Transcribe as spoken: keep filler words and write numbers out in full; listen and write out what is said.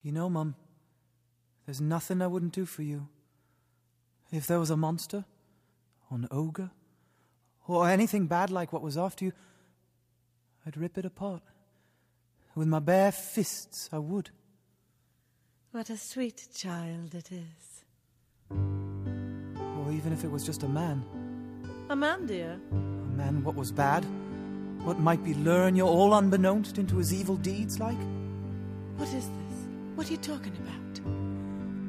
You know, Mum, there's nothing I wouldn't do for you. If there was a monster, or an ogre, or anything bad like what was after you, I'd rip it apart. With my bare fists, I would. What a sweet child it is. Or even if it was just a man. A man, dear? A man what was bad? What might be luring you all unbeknownst into his evil deeds like? What is this? What are you talking about?